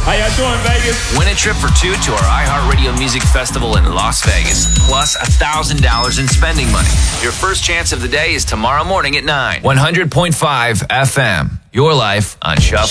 How y'all doing, Vegas? Win a trip for two to our iHeartRadio Music Festival in Las Vegas, plus $1,000 in spending money. Your first chance of the day is tomorrow morning at 9. 100.5 FM. Your life on Shuffle.